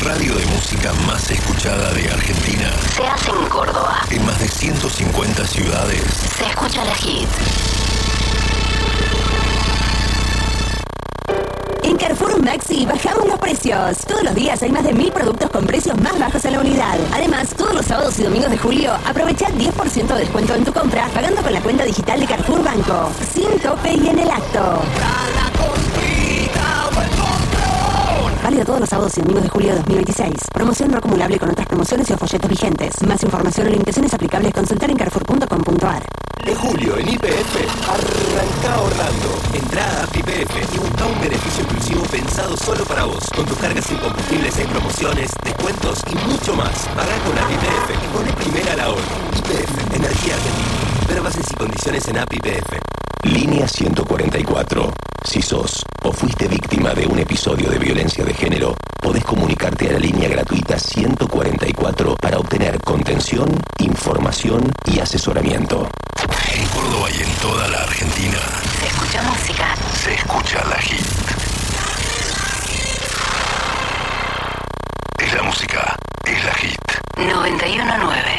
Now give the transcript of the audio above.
radio de música más escuchada de Argentina. Se hace en Córdoba. En más de 150 ciudades. Se escucha la Hit. En Carrefour Maxi bajamos los precios. Todos los días hay más de 1000 productos con precios más bajos en la unidad. Además, todos los sábados y domingos de julio, aprovecha 10% de descuento en tu compra pagando con la cuenta digital de Carrefour Banco. Sin tope y en el acto. Válido todos los sábados y domingos de julio de 2026. Promoción no acumulable con otras promociones y o folletos vigentes. Más información o limitaciones aplicables consultar en carrefour.com.ar. En julio, en YPF, arranca ahorrando. Entrá a YPF y busca un beneficio exclusivo pensado solo para vos. Con tus cargas sin combustibles hay promociones, descuentos y mucho más. Pagá con la YPF y poné primera la orden. YPF, Energía Argentina. Ver bases y condiciones en app YPF. Línea 144. Si sos o fuiste víctima de un episodio de violencia de género, podés comunicarte a la línea gratuita 144 para obtener contención, información y asesoramiento. En Córdoba y en toda la Argentina. Se escucha música. Se escucha la Hit. Es la música, es la Hit. 91.9.